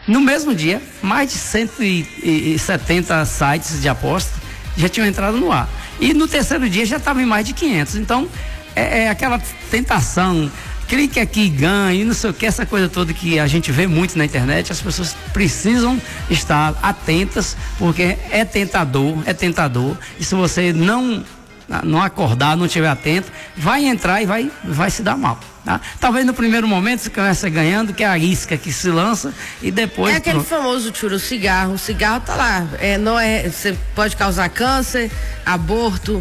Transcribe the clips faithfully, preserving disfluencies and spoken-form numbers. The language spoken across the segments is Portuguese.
No mesmo dia, mais de cento e setenta sites de aposta já tinham entrado no ar. E no terceiro dia já estava em mais de quinhentos. Então, é, é aquela tentação, clique aqui e ganhe, não sei o que, essa coisa toda que a gente vê muito na internet. As pessoas precisam estar atentas, porque é tentador, é tentador. E se você não, não acordar, não estiver atento, vai entrar e vai, vai se dar mal. Tá? Talvez no primeiro momento você começa ganhando, que é a isca que se lança, e depois... É aquele pronto. famoso, tiro, o cigarro. O cigarro tá lá. É, não é, você pode causar câncer, aborto,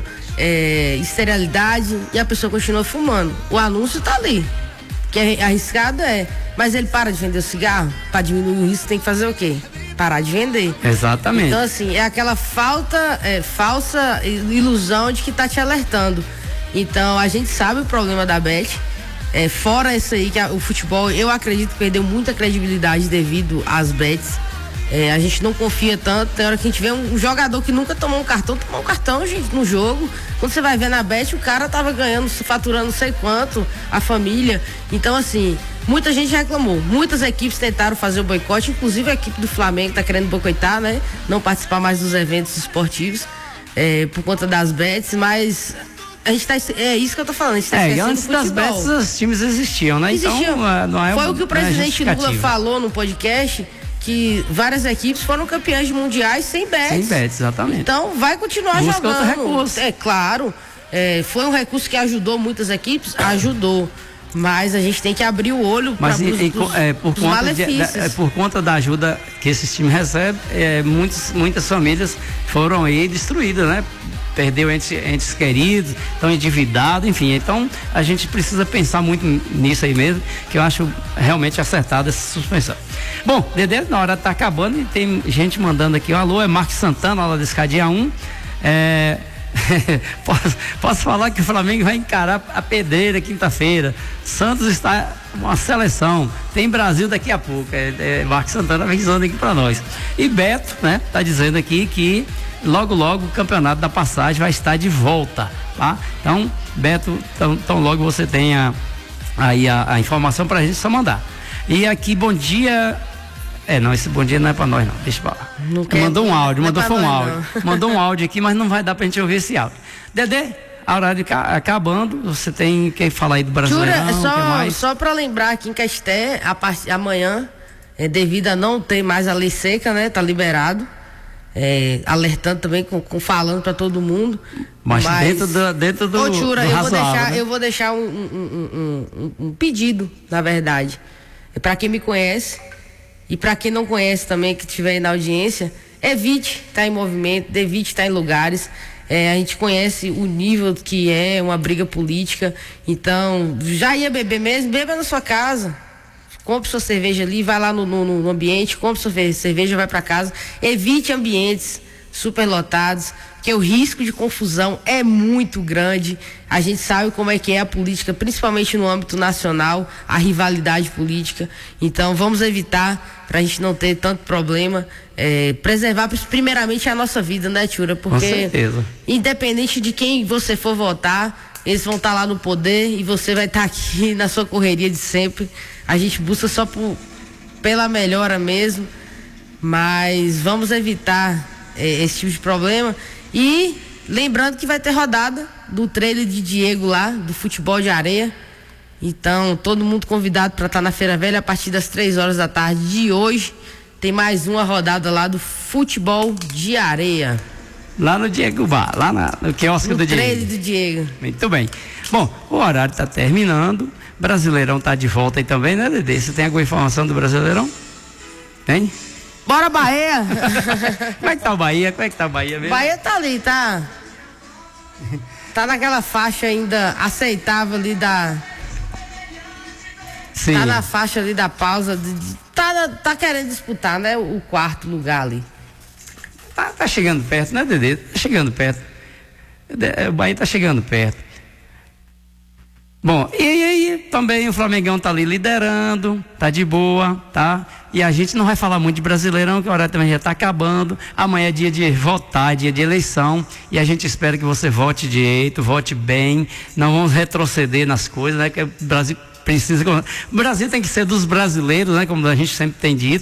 é, esterilidade, e a pessoa continua fumando. O anúncio tá ali. Que é arriscado é. Mas ele para de vender o cigarro, para diminuir o risco, tem que fazer o quê? Parar de vender. Exatamente. Então, assim, é aquela falta, é, falsa ilusão de que tá te alertando. Então, a gente sabe o problema da Bet. É, fora isso aí, que a, o futebol, eu acredito que perdeu muita credibilidade devido às bets. É, a gente não confia tanto. Tem hora que a gente vê um, um jogador que nunca tomou um cartão, tomou um cartão, gente, no jogo. Quando você vai ver na bet, o cara tava ganhando, faturando não sei quanto, a família. Então, assim, muita gente reclamou. Muitas equipes tentaram fazer o boicote, inclusive a equipe do Flamengo tá querendo boicotar, né? Não participar mais dos eventos esportivos, é, por conta das bets, mas... A gente tá, é isso que eu tô falando. A gente tá é, antes das bets, os times existiam, né? Existiam. Então, não é Foi o que o presidente é Lula falou no podcast, que várias equipes foram campeãs mundiais sem bets. Sem bets, exatamente. Então, vai continuar Busca jogando. Outro recurso. É claro. É, foi um recurso que ajudou muitas equipes? Ajudou. Mas a gente tem que abrir o olho para os é, por, conta de, é, por conta da ajuda que esses times recebem, é, muitas, muitas famílias foram aí destruídas, né? Perdeu entes, entes queridos, estão endividados, enfim. Então a gente precisa pensar muito nisso aí mesmo, que eu acho realmente acertada essa suspensão. Bom, Dedé, na hora tá acabando e tem gente mandando aqui, um alô, é Marcos Santana, lá da Escadinha um. É, posso, posso falar que o Flamengo vai encarar a pedreira quinta-feira. Santos está uma seleção, tem Brasil daqui a pouco. É, é, Marcos Santana avisando aqui para nós. E Beto, né, tá dizendo aqui que logo logo o campeonato da passagem vai estar de volta, tá? Então, Beto, tão, tão logo você tenha aí a, a informação pra gente, só mandar. E aqui, bom dia. É, não, esse bom dia não é pra nós não, deixa pra lá. Mandou um áudio, mandou foi um áudio. Mandou um áudio aqui, mas não vai dar pra gente ouvir esse áudio. Dedé, a horário acabando, você tem que falar aí do Brasileirão, Jura, só, que mais? Só pra lembrar aqui em Casté, a part... amanhã, é, devido a não ter mais a lei seca, né, tá liberado. É, alertando também, com, com falando para todo mundo. Mas, mas dentro do, dentro do, ô, Tchura, do eu razoável, vou deixar, né? eu vou deixar um, um, um, um, um pedido, na verdade. É para quem me conhece e para quem não conhece também, que estiver aí na audiência, evite estar em movimento, evite estar em lugares. É, a gente conhece o nível que é uma briga política. Então, já ia beber mesmo, beba na sua casa. Compre sua cerveja ali, vai lá no, no, no ambiente, compre sua cerveja, vai para casa. Evite ambientes superlotados, porque o risco de confusão é muito grande. A gente sabe como é que é a política, principalmente no âmbito nacional, a rivalidade política. Então, vamos evitar, para a gente não ter tanto problema, é, preservar primeiramente a nossa vida, né, Tchura? Porque, com certeza, independente de quem você for votar, eles vão estar lá no poder e você vai estar aqui na sua correria de sempre. A gente busca só por, pela melhora mesmo, mas vamos evitar é, esse tipo de problema. E lembrando que vai ter rodada do trailer de Diego lá, do futebol de areia. Então, todo mundo convidado para estar na Feira Velha a partir das três horas da tarde de hoje. Tem mais uma rodada lá do futebol de areia. Lá no Diego Bar, lá na, no quiosque no do Diego. No trailer do Diego. Muito bem. Bom, o horário está terminando. Brasileirão tá de volta aí também, né, Dedê? Você tem alguma informação do Brasileirão? Tem? Bora, Bahia! Como é que tá o Bahia? Como é que tá o Bahia mesmo? Bahia tá ali, tá? Tá naquela faixa ainda aceitável ali da... Sim. Tá na faixa ali da pausa. De, de, tá, tá querendo disputar, né? O, o quarto lugar ali. Tá, tá chegando perto, né, Dedê? Tá chegando perto. O Bahia tá chegando perto. Bom, e aí também o Flamengão tá ali liderando, tá de boa, tá? E a gente não vai falar muito de Brasileirão, que a hora também já tá acabando. Amanhã é dia de votar, dia de eleição, e a gente espera que você vote direito, vote bem, não vamos retroceder nas coisas, né? Que o Brasil precisa... O Brasil tem que ser dos brasileiros, né? Como a gente sempre tem dito.